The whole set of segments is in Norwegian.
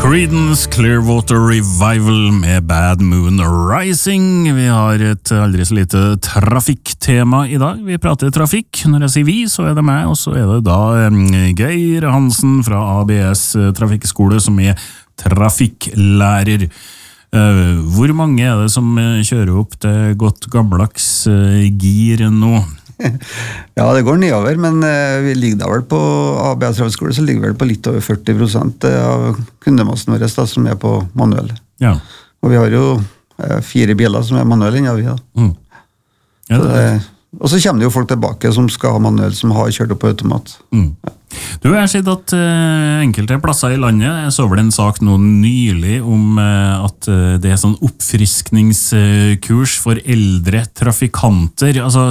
Creedence Clearwater Revival med Bad Moon Rising. Vi har et aldri så lite trafikktema i dag. Vi prater trafikk. Når jeg sier vi, så er det meg, og så er det da Geir Hansen fra ABS Trafikkskole som er trafikklærer. Hvor mange er det som kjører opp til godt gammeldags gir nå? Ja, det går nedover, men vi ligger da vel på ABS Trafikkskole, så ligger vi vel på litt over 40% av kundemassen vår da, som er på manuell. Ja. Og vi har jo 4 biler som er manuell inn, ja, vi da. Ja, og så kommer det jo folk tilbake som skal ha manuell, som har kjørt opp på automat. Ja. Du har sett at enkelte plasser i landet, jeg så vel en sak nå nylig om at det er sånn oppfriskningskurs for eldre trafikanter. Altså,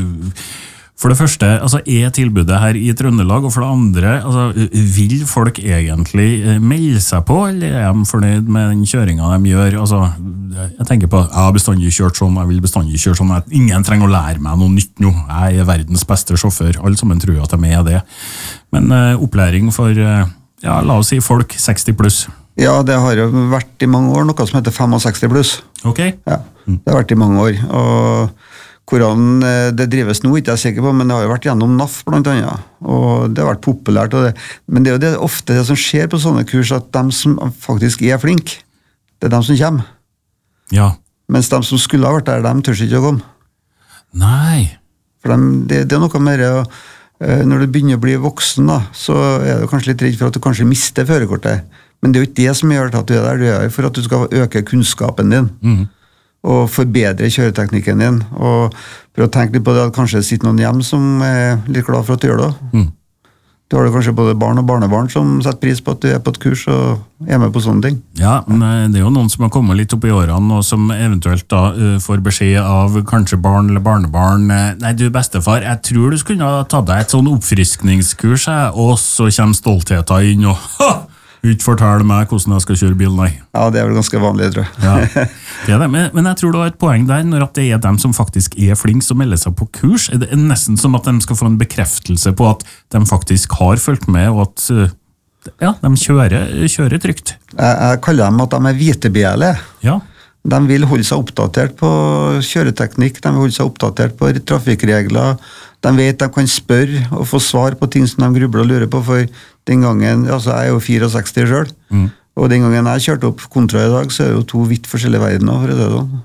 for det første, altså, er tilbudet her i Trøndelag, og for det andre, altså, vil folk egentlig melde seg på, eller er de fornøyd med den kjøringen de gjør? Altså, jeg tenker på, jeg har bestandig kjørt sånn, jeg vil bestandig kjøre sånn, ingen trenger å lære meg noe nytt nå, jeg er verdens beste sjåfør, alle sammen tror at de er det. Men opplæring for, ja, la oss si folk 60 pluss. Ja, det har jo vært i mange år, noe som heter 65 pluss. Ok. Ja, det har vært i mange år, og hvordan det drives nå, ikke jeg sikker på, men det har jo vært gjennom NAF blant annet, og det har vært populært, men det er jo ofte det som skjer på sånne kurs, at de som faktisk er flinke, det er de som kommer. Ja. Mens de som skulle ha vært der, de tør ikke å komme. Nei. For det er noe mer, når du begynner å bli voksen da, så er du kanskje litt redd for at du kanskje mister førerkortet, men det er jo ikke det som gjør at du er der, du er for at du skal øke kunnskapen din. Og forbedre kjøreteknikken din, og for å tenke litt på det at kanskje det sitter noen hjem som er litt glad for at du gjør det. Du har kanskje både barn og barnebarn som setter pris på at du er på et kurs og er med på sånne ting. Ja, men det er jo noen som har kommet litt opp i årene, og som eventuelt da får beskjed av kanskje barn eller barnebarn. Nei, du bestefar, jeg tror du skulle ha tatt deg et sånn oppfriskningskurs, og så kommer stoltheten inn og ikke fortell meg hvordan jeg skal kjøre bil, nei. Ja, det er vel ganske vanlig, tror jeg. Ja, det er det. Men jeg tror det var et poeng der, når at det er dem som faktisk er flinke som melder seg på kurs, er det nesten som at de skal få en bekreftelse på at de faktisk har fulgt med, og at ja, de kjører trygt. Jeg kaller dem at de er hvitebjelle. Ja. De vil holde seg oppdatert på kjøreteknikk, de vil holde seg oppdatert på trafikkregler, de vet de kan spørre og få svar på ting som de grubler og lurer på, for den gangen, altså jeg er jo 64 selv, og den gangen jeg kjørte opp kontra i dag, så er det jo 2 vidt forskjellige verdener, for det sånn.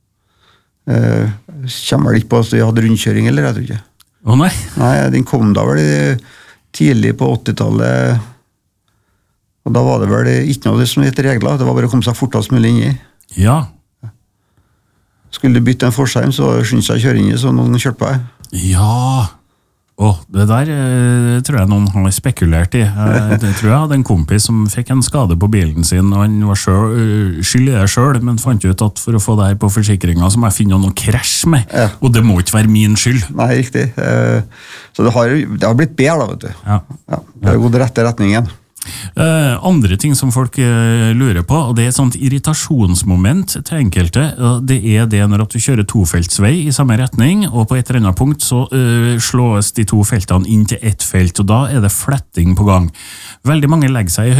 Kommer vel ikke på at vi hadde rundkjøring, eller jeg tror ikke. Å nei? Nei, den kom da vel tidlig på 80-tallet, og da var det vel ikke noe som heter regler, det var bare å komme seg fortest mulig inn i. Ja. Skulle du bytte en forskjerm, så skynde seg å kjøre inn i, så noen kjørte på deg. Ja. Det der tror jeg noen har spekulert i. Det tror jeg hadde en kompis som fikk en skade på bilen sin, og han var skyld i det selv, men fant ut at for å få det her på forsikringen, så må jeg finne noe krasj med, og det må ikke være min skyld. Nei, riktig. Så det har blitt bedre da, vet du. Ja. Det har gått rett i retningen. Andre ting som folk lurer på, og det er et sånt irritasjonsmoment til enkelte, det er det når at du kjører tofeltsvei i samme retning, og på et eller annet punkt så slås de 2 feltene inn til ett felt, og da er det fletting på gang. Veldig mange legger seg i